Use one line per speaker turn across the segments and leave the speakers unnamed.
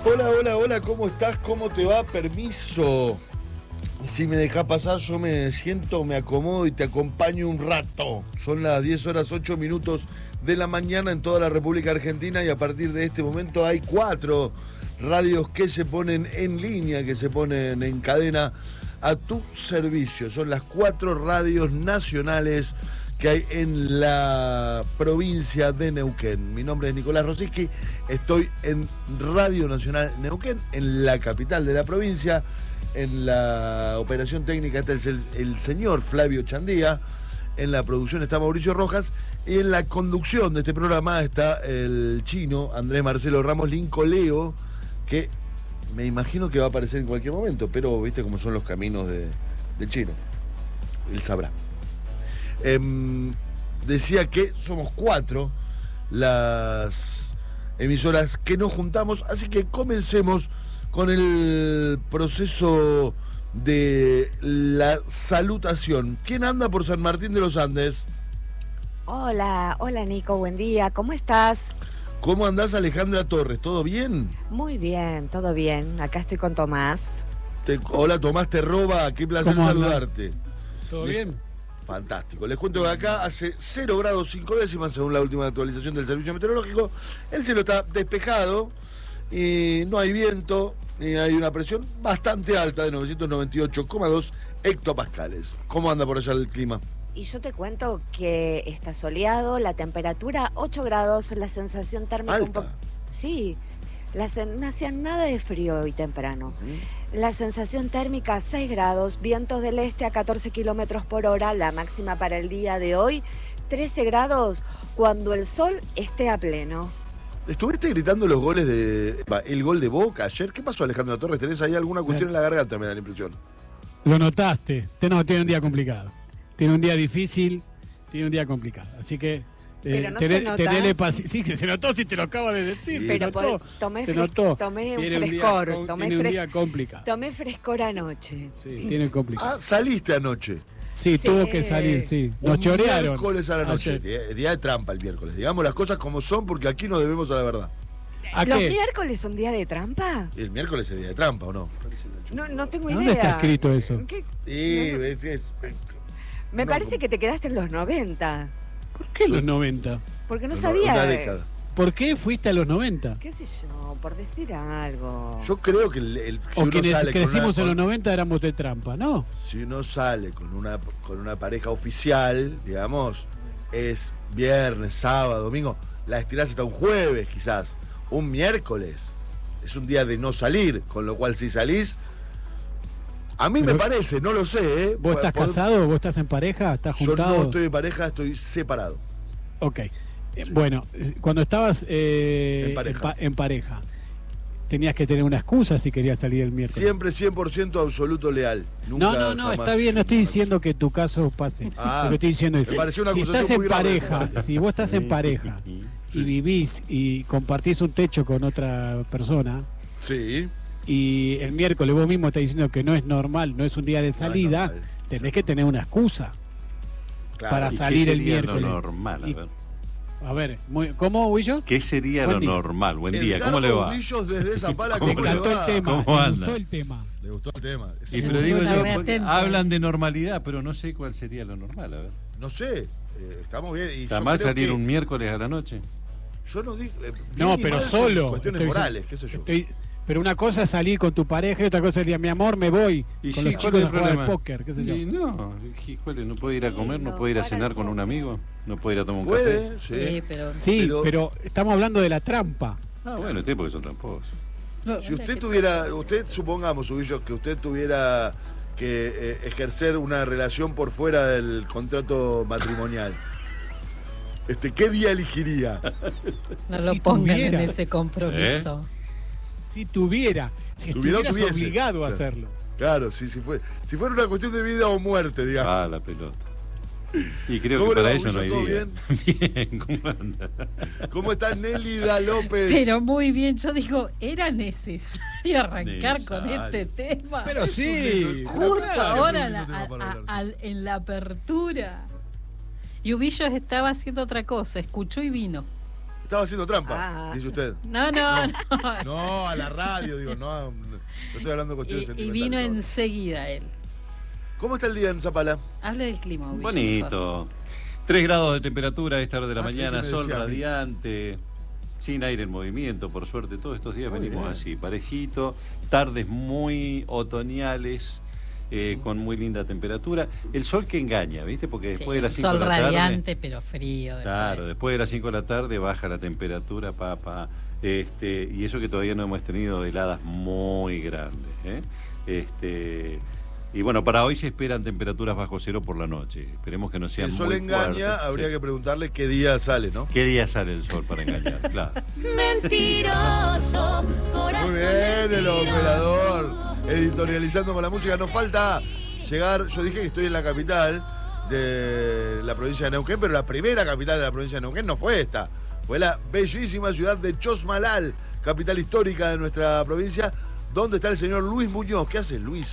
Hola, hola, hola, ¿cómo estás? ¿Cómo te va? Permiso. Si me dejás pasar, yo me siento, me acomodo y te acompaño un rato. Son las 10:08 de la mañana en toda la República Argentina y a partir de este momento hay 4 radios que se ponen en línea, que se ponen en cadena a tu servicio. Son las 4 radios nacionales que hay en la provincia de Neuquén. Mi nombre es Nicolás Rosiski, estoy en Radio Nacional Neuquén, en la capital de la provincia. En la operación técnica está el señor Flavio Chandía, en la producción está Mauricio Rojas y en la conducción de este programa está el chino Andrés Marcelo Ramos Lincoleo, que me imagino que va a aparecer en cualquier momento, pero viste cómo son los caminos del chino, él sabrá. Decía que somos 4 las emisoras que nos juntamos, así que comencemos con el proceso de la salutación. ¿Quién anda por San Martín de los Andes?
Hola Nico, buen día, ¿cómo estás?
¿Cómo andás, Alejandra Torres? ¿Todo bien?
Muy bien, todo bien, acá estoy con Tomás.
Hola Tomás, te roba, qué placer saludarte.
¿Todo bien?
Fantástico. Les cuento que acá hace 0 grados 5 décimas según la última actualización del Servicio Meteorológico. El cielo está despejado y no hay viento y hay una presión bastante alta de 998,2 hectopascales. ¿Cómo anda por allá el clima?
Y yo te cuento que está soleado, la temperatura 8 grados, la sensación térmica
¿Alta?
un poco... Sí, no hacía nada de frío hoy temprano. La sensación térmica 6 grados, vientos del este a 14 kilómetros por hora, la máxima para el día de hoy 13 grados cuando el sol esté a pleno.
¿Estuviste gritando los goles el gol de Boca ayer? ¿Qué pasó, Alejandra Torres? ¿Tenés ahí alguna cuestión en la garganta, me da la impresión?
Lo notaste. No, tiene un día complicado. Tiene un día difícil, tiene un día complicado. Así que
pero no se nota.
tenele paciencia. Sí, se notó, si te lo acabo de decir.
Sí.
Pero
tomé un
frescor.
Tiene un día complicado.
Tomé frescor anoche.
Sí, tiene complicado.
Ah, saliste anoche.
Sí, tuvo que salir, sí. Nos chorearon.
Miércoles a la noche. Día de trampa el miércoles. Digamos las cosas como son porque aquí nos debemos a la verdad.
¿A
¿Los
qué?
miércoles son día de trampa?
El miércoles es día de trampa, ¿o no?
No tengo idea.
¿Dónde está escrito eso?
¿Qué?
Sí,
Me parece que te quedaste en los 90.
¿Por qué los 90?
Porque no sabía.
Una década.
¿Por qué fuiste a los 90?
¿Qué sé yo? Por decir algo.
Yo creo que si
O
uno
quienes
sale
crecimos en los 90 éramos de trampa, ¿no?
Si uno sale con una pareja oficial, digamos, es viernes, sábado, domingo, la estirás hasta un jueves quizás, un miércoles. Es un día de no salir, con lo cual si salís, a mí me parece, no lo sé, ¿eh?
¿Vos estás casado? ¿Vos estás en pareja? ¿Estás juntado?
Yo no estoy en pareja, estoy separado.
Ok. Bueno, cuando estabas
en
pareja, tenías que tener una excusa si querías salir el miércoles.
Siempre 100% absoluto leal. Nunca,
No,
jamás,
está bien, no estoy diciendo que tu caso pase. Lo que estoy diciendo es,
me pareció una
si
acusación
estás en
muy grave.
pareja, si vos estás en pareja y vivís y compartís un techo con otra persona,
sí,
y el miércoles vos mismo estás diciendo que no es normal, no es un día de salida,
no es normal.
tenés que tener una excusa para
¿Y
salir
qué
el
sería
miércoles.
lo normal?
A ver, ¿cómo, Huillo?
¿Qué sería
Buen
lo
día.
normal? Buen día, ¿cómo le va?
Brillos desde Zapala,
Le
¿cómo le
encantó
va?
el tema,
¿Cómo
le
anda?
gustó el tema.
Le gustó el tema.
Y pero digo
Una
yo,
re
porque
atenta.
hablan de normalidad, pero no sé cuál sería lo normal, a ver.
No sé, estamos bien. Y
¿Está
yo
mal
creo
salir
que-
un miércoles a la noche?
Yo no digo.
No, pero solo.
Cuestiones
Estoy-
morales, qué sé yo.
Pero una cosa es salir con tu pareja y otra cosa es decir, mi amor, me voy
Y
con
sí,
los
¿cuál
chicos
es
a
el
jugar al
problema?
póker, qué sé yo.
Sí, no, ¿no puede ir a comer? ¿No puede ir a cenar con un amigo? ¿No puede ir a tomar un café?
Puede, sí.
Sí, pero...
Sí, pero estamos hablando de la trampa.
Ah, bueno, ustedes porque son tramposos.
Si usted tuviera, supongamos, Ubillo, que usted tuviera que ejercer una relación por fuera del contrato matrimonial, ¿qué día elegiría?
No lo
Si
pongan
tuviera.
en ese compromiso.
Si tuviera, si estuvieras
tuviese.
obligado a
Claro.
hacerlo.
Claro, si fuera una cuestión de vida o muerte, digamos.
Ah, la pelota. Y creo
¿Cómo
que
le
para
va,
eso no hay
Huillo?
día.
¿Todo
Bien, ¿cómo anda?
¿Cómo está Nélida López?
Pero muy bien, yo digo, ¿era necesario arrancar con
Necesario.
este tema?
Pero sí.
Justo
Claro,
ahora
siempre un lindo tema para hablar.
en la apertura. Y Ubillos estaba haciendo otra cosa, escuchó y vino.
Estaba haciendo trampa, dice usted.
No.
No, a la radio, digo, no estoy hablando de cuestiones
Y
sentimentales.
vino
ahora.
enseguida él.
¿Cómo está el día en Zapala?
Hable del clima. Guille, por favor.
Bonito. 3 grados de temperatura a esta hora de la
Ah,
mañana,
¿qué me
sol
decía a mí?
radiante, sin aire en movimiento, por suerte. Todos estos días
Muy
venimos
bien.
así, parejito, tardes muy otoñales, con muy linda temperatura. El sol que engaña, ¿viste? Porque después
Sí,
de las 5 de
sol
la tarde...
radiante, pero frío.
Claro, después de las 5 de la tarde baja la temperatura, papá. Y eso que todavía no hemos tenido heladas muy grandes. Y bueno, para hoy se esperan temperaturas bajo cero por la noche. Esperemos que no
Si
sean
el sol
muy
engaña,
fuertes.
habría
Sí.
que preguntarle qué día sale, ¿no?
¿Qué día sale el sol para engañar? Claro.
Mentiroso, corazón.
Muy bien, el
mentiroso.
operador editorializando con la música. Nos falta llegar, yo dije que estoy en la capital de la provincia de Neuquén, pero la primera capital de la provincia de Neuquén no fue esta. Fue la bellísima ciudad de Chosmalal, capital histórica de nuestra provincia, donde está el señor Luis Muñoz. ¿Qué hace Luis?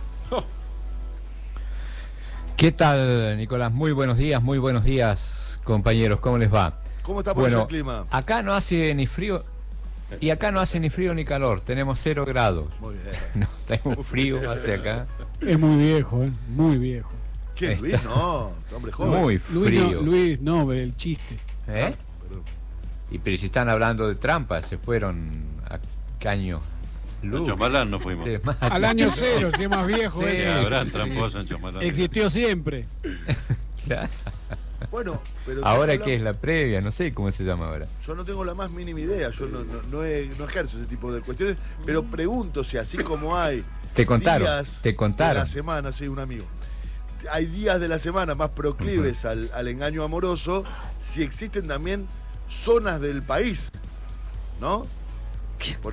¿Qué tal, Nicolás? Muy buenos días, compañeros. ¿Cómo les va?
¿Cómo está por allá el clima?
Acá no hace ni frío, y acá no hace ni frío ni calor. Tenemos 0 grados.
Muy bien.
No, tenemos frío hacia acá.
Es muy viejo, muy viejo.
¿Quién, Luis? No, hombre joven.
Muy frío.
Luis, no, el chiste.
¿Eh? Y pero si están hablando de trampas, se fueron a caño.
En Chosmalal no fuimos.
Al año cero, si es más viejo.
Sí.
ese.
Habrán tramposos en Chosmalal.
Existió siempre.
Claro.
Bueno, pero si
Ahora
hablamos-
que es la previa, no sé cómo se llama ahora.
Yo no tengo la más mínima idea, yo no ejerzo ese tipo de cuestiones, pero pregunto si así como hay
Te contaron,
días
te
de
contaron.
la semana, sí, un amigo, hay días de la semana más proclives al engaño amoroso, si existen también zonas del país, ¿no? Por